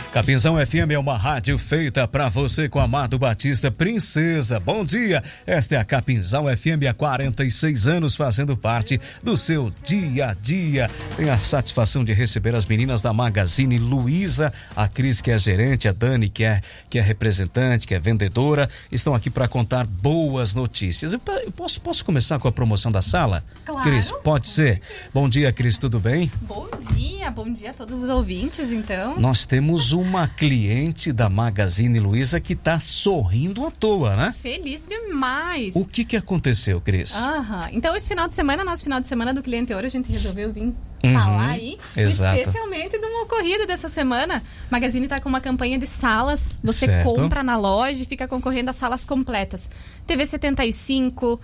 Capinzão FM é uma rádio feita pra você com Amado Batista Princesa. Bom dia, esta é a Capinzão FM há 46 anos fazendo parte do seu dia a dia. Tenho a satisfação de receber as meninas da Magazine Luiza, a Cris que é gerente, a Dani que é representante, que é vendedora, estão aqui para contar boas notícias. Eu posso começar com a promoção da sala? Claro. Cris, pode ser? Bom dia, Cris, tudo bem? Bom dia a todos os ouvintes, então. Nós temos uma cliente da Magazine Luiza que tá sorrindo à toa, né? Feliz demais. O que aconteceu, Cris? Então, esse nosso final de semana do Cliente Ouro, a gente resolveu vir falar aí, exato. Especialmente de uma ocorrida dessa semana. Magazine tá com uma campanha de salas, você certo. compra na loja e fica concorrendo a salas completas. TV 75,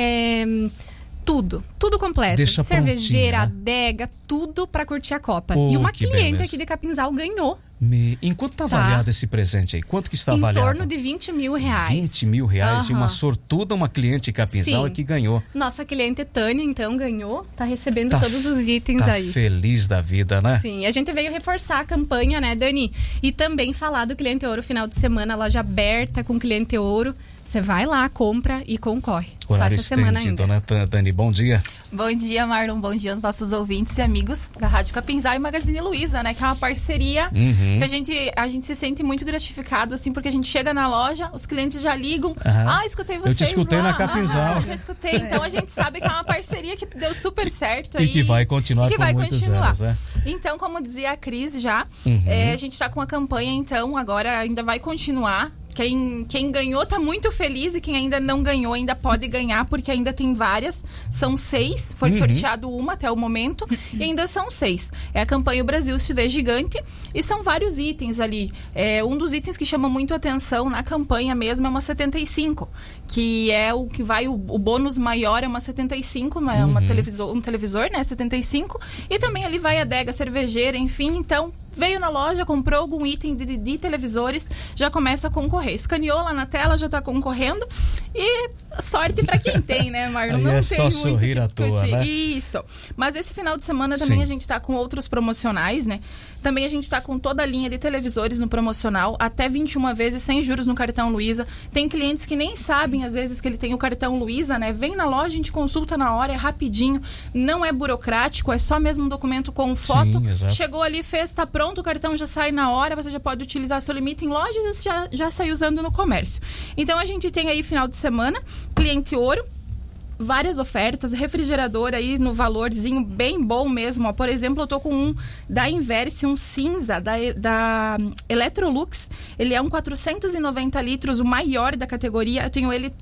tudo completo. Deixa cervejeira, prontinho, né? adega, tudo pra curtir a Copa. Oh, e uma que cliente beleza. aqui de Capinzal ganhou. Enquanto tá avaliado esse presente aí? Quanto que está Em avaliado? torno de 20 mil reais. 20 mil reais e uma sortuda, uma cliente Capinzal Sim. que ganhou. Nossa cliente Tânia, então, ganhou. Tá recebendo todos os itens tá aí. Feliz da vida, né? Sim, a gente veio reforçar a campanha, né, Dani? E também falar do Cliente Ouro final de semana, loja aberta com Cliente Ouro. Você vai lá, compra e concorre. Horário só essa semana ainda. né, Dani? Bom dia. Bom dia, Marlon. Bom dia aos nossos ouvintes e amigos da Rádio Capinzal e Magazine Luiza, né? Que é uma parceria que a gente se sente muito gratificado, assim, porque a gente chega na loja, os clientes já ligam. Escutei vocês. Eu te escutei lá. na Capinzal. Já escutei. Então a gente sabe que é uma parceria que deu super certo. E que vai continuar por muitos anos, né? Então, como dizia a Cris já, a gente tá com uma campanha, então, agora ainda vai continuar. Quem ganhou tá muito feliz e quem ainda não ganhou ainda pode ganhar, porque ainda tem várias. São 6, foi sorteado uma até o momento e ainda são 6. É a campanha O Brasil Se Vê Gigante e são vários itens ali. Um dos itens que chama muito atenção na campanha mesmo é uma 75, que é o que vai, o bônus maior é uma 75, um televisor, né, 75, e também ali vai adega, cervejeira, enfim, então veio na loja, comprou algum item de televisores, já começa a concorrer. Escaneou lá na tela, já tá concorrendo. E sorte pra quem tem, né, Marlon? Aí não é tem só muito sorrir à toa, né? Isso. Mas esse final de semana também Sim. a gente tá com outros promocionais, né? Também a gente tá com toda a linha de televisores no promocional, até 21 vezes sem juros no cartão Luiza. Tem clientes que nem sabem, às vezes, que ele tem o cartão Luiza, né? Vem na loja, a gente consulta na hora, é rapidinho, não é burocrático, é só mesmo um documento com foto. Sim, exato. Chegou ali, fez, tá pronto, o cartão já sai na hora, você já pode utilizar seu limite em lojas e já sai usando no comércio. Então a gente tem aí final de semana, Cliente Ouro, várias ofertas, refrigerador aí no valorzinho bem bom mesmo, ó. Por exemplo, eu tô com um da Inverse, um cinza da Electrolux, ele é um 490 litros, o maior da categoria, eu tenho ele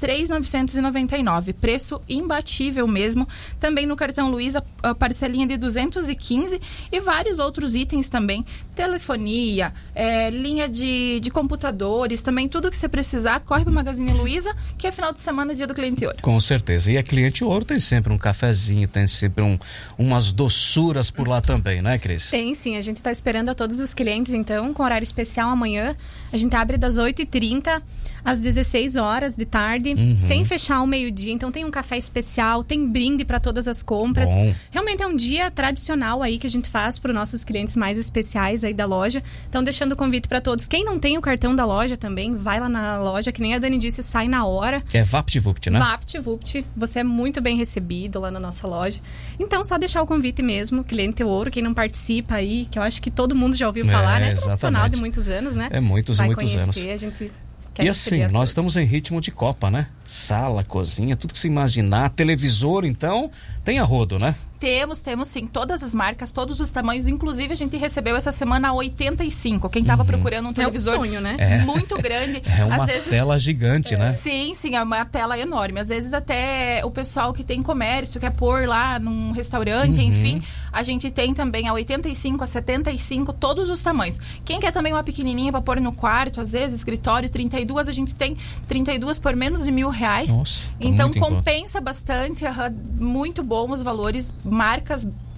3.999, preço imbatível mesmo, também no cartão Luiza, a parcelinha de 215 e vários outros itens também, telefonia, linha de computadores, também tudo que você precisar, corre pro Magazine Luiza, que é final de semana, dia do Cliente Ouro. Com certeza. E a Cliente Ouro tem sempre um cafezinho, tem sempre umas doçuras por lá também, né, Cris? Tem sim, a gente tá esperando a todos os clientes, então, com horário especial amanhã. A gente abre das 8h30 às 16 horas de tarde, sem fechar ao meio-dia. Então tem um café especial, tem brinde para todas as compras. Bom. Realmente é um dia tradicional aí que a gente faz para os nossos clientes mais especiais aí da loja. Então deixando o convite para todos. Quem não tem o cartão da loja também, vai lá na loja, que nem a Dani disse, sai na hora. É VaptVupt, né? VaptVupt. Você é muito bem recebido lá na nossa loja. Então só deixar o convite mesmo, Cliente Ouro, quem não participa aí, que eu acho que todo mundo já ouviu falar, né? É tradicional de muitos anos, né? É muitos vai muitos conhecer, anos. A gente E assim, nós estamos em ritmo de Copa, né? Sala, cozinha, tudo que se imaginar. Televisor, então, tem a rodo, né? Temos sim, todas as marcas, todos os tamanhos, inclusive a gente recebeu essa semana a 85, quem tava procurando um televisor sonho, né? Muito grande. É uma às vezes, tela gigante, né? Sim, é uma tela enorme. Às vezes até o pessoal que tem comércio, quer pôr lá num restaurante, enfim, a gente tem também a 85, a 75, todos os tamanhos. Quem quer também uma pequenininha para pôr no quarto, às vezes, escritório, 32, a gente tem 32 por menos de R$1.000. Nossa, tá então muito em conta. compensa bastante, muito bom os valores, marcas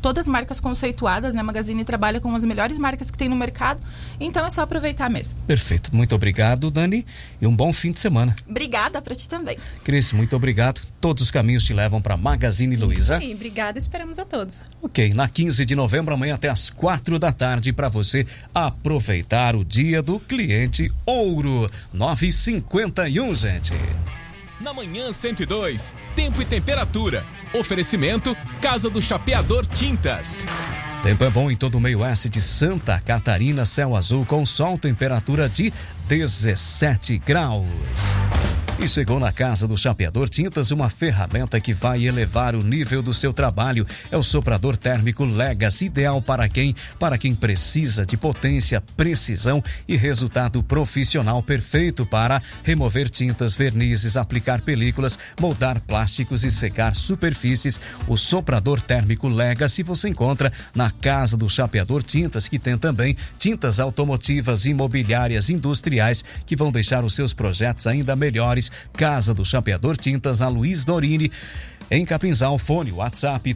todas marcas conceituadas, né? A Magazine trabalha com as melhores marcas que tem no mercado, então é só aproveitar mesmo. Perfeito, muito obrigado, Dani, e um bom fim de semana. Obrigada pra ti também. Cris, muito obrigado. Todos os caminhos te levam para Magazine Luiza. Sim, obrigada, esperamos a todos. Ok, na 15 de novembro, amanhã até às 4 da tarde, para você aproveitar o dia do cliente Ouro. 9h51, gente. Na manhã 102, tempo e temperatura. Oferecimento, Casa do Chapeador Tintas. Tempo é bom em todo o meio oeste de Santa Catarina, céu azul com sol, temperatura de 17 graus. E chegou na Casa do Chapeador Tintas uma ferramenta que vai elevar o nível do seu trabalho. É o soprador térmico Legacy, ideal para quem precisa de potência, precisão e resultado profissional, perfeito para remover tintas, vernizes, aplicar películas, moldar plásticos e secar superfícies. O soprador térmico Legacy você encontra na Casa do Chapeador Tintas, que tem também tintas automotivas, imobiliárias, industriais, que vão deixar os seus projetos ainda melhores. Casa do Chapeador Tintas, na Luiz Dorini, em Capinzal. Fone WhatsApp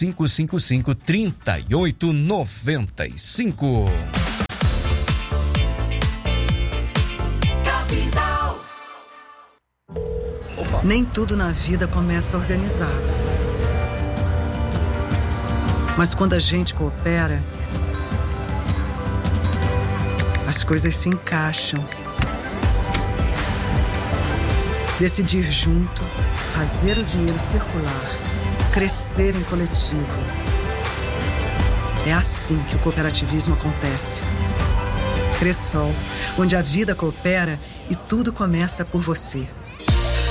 3555-3895. Nem tudo na vida começa organizado. Mas quando a gente coopera, as coisas se encaixam. Decidir junto, fazer o dinheiro circular, crescer em coletivo. É assim que o cooperativismo acontece. Cressol, onde a vida coopera e tudo começa por você.